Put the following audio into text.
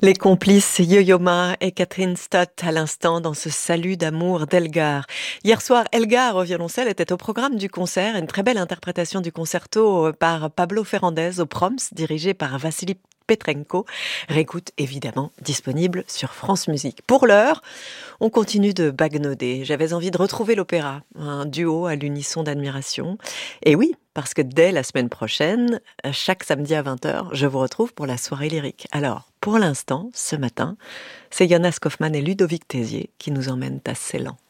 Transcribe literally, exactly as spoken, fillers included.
Les complices Yo-Yo Ma et Catherine Stott à l'instant dans ce salut d'amour d'Elgar. Hier soir, Elgar au violoncelle était au programme du concert, une très belle interprétation du concerto par Pablo Ferrandez au Proms, dirigé par Vassili Petrenko. Réécoute évidemment disponible sur France Musique. Pour l'heure, on continue de bagnoder. J'avais envie de retrouver l'opéra, un duo à l'unisson d'admiration. Et oui, parce que dès la semaine prochaine, chaque samedi à vingt heures, je vous retrouve pour la soirée lyrique. Alors, pour l'instant, ce matin, c'est Jonas Kaufmann et Ludovic Tézier qui nous emmènent à Ceylan.